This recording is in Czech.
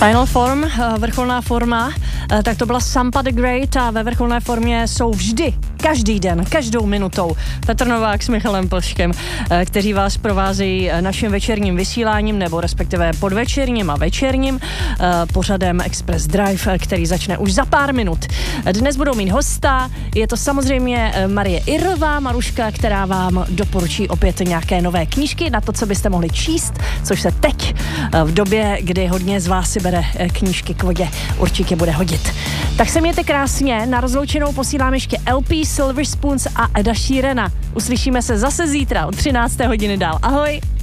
Final Form, vrcholná forma, tak to byla Sampa the Great a ve vrcholné formě jsou vždy, každý den, každou minutou Petr Novák s Michalem Plškem, kteří vás provázejí naším večerním vysíláním nebo respektive podvečerním a večerním pořadem Express Drive, který začne už za pár minut. Dnes budou mít hosta, je to samozřejmě Marie Irrová, Maruška, která vám doporučí opět nějaké nové knížky na to, co byste mohli číst, což se teď v době, kdy hodně z vás si bere knížky k vodě, určitě bude hodit. Tak se mějte krásně, na rozloučenou posílám ještě LP, Silver Spoons a Eda Sheerana. Uslyšíme se zase zítra od 13. hodiny dál. Ahoj!